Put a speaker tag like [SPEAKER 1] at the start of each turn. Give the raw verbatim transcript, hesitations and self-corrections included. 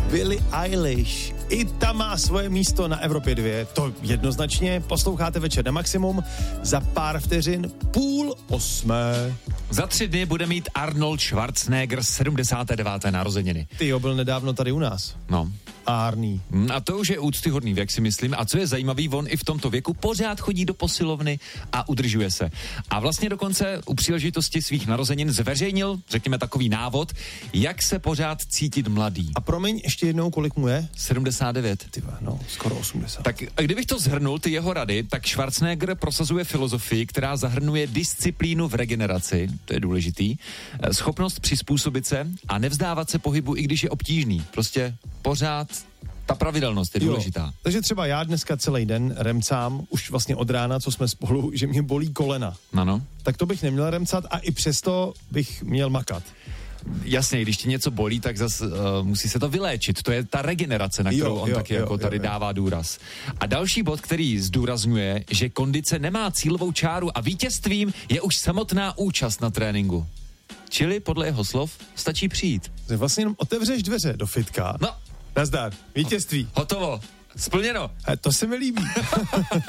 [SPEAKER 1] Billie Eilish. I ta má svoje místo na Evropě dvě, to jednoznačně. Posloucháte Večer na maximum, za pár vteřin půl osmé.
[SPEAKER 2] Za tři dny bude mít Arnold Schwarzenegger sedmdesáté deváté narozeniny.
[SPEAKER 1] Ty jo, byl nedávno tady u nás.
[SPEAKER 2] No.
[SPEAKER 1] Árný.
[SPEAKER 2] A to už je úctyhodný věk, si myslím. A co je zajímavý, on i v tomto věku pořád chodí do posilovny a udržuje se. A vlastně dokonce u příležitosti svých narozenin zveřejnil, řekněme, takový návod, jak se pořád cítit mladý.
[SPEAKER 1] A promiň, ještě jednou, kolik mu je?
[SPEAKER 2] sedmdesát devět.
[SPEAKER 1] Ty no, skoro osmdesát.
[SPEAKER 2] Tak kdybych to zhrnul, ty jeho rady, tak Schwarzenegger prosazuje filozofii, která zahrnuje disciplínu v regeneraci, to je důležitý, schopnost přizpůsobit se a nevzdávat se pohybu, i když je obtížný. Prostě pořád ta pravidelnost je důležitá.
[SPEAKER 1] Jo, takže třeba já dneska celý den remcám, už vlastně od rána, co jsme spolu, že mě bolí kolena.
[SPEAKER 2] Ano.
[SPEAKER 1] Tak to bych neměl remcat a i přesto bych měl makat.
[SPEAKER 2] Jasně, když ti něco bolí, tak zase uh, musí se to vyléčit. To je ta regenerace, na kterou
[SPEAKER 1] jo,
[SPEAKER 2] on
[SPEAKER 1] jo,
[SPEAKER 2] taky
[SPEAKER 1] jo,
[SPEAKER 2] jako tady
[SPEAKER 1] jo, jo.
[SPEAKER 2] dává důraz. A další bod, který zdůrazňuje, že kondice nemá cílovou čáru a vítězstvím je už samotná účast na tréninku. Čili podle jeho slov stačí přijít.
[SPEAKER 1] Vlastně jenom otevřeš dveře do fitka.
[SPEAKER 2] No.
[SPEAKER 1] Nazdar, vítězství.
[SPEAKER 2] Hotovo, splněno.
[SPEAKER 1] A to se mi líbí.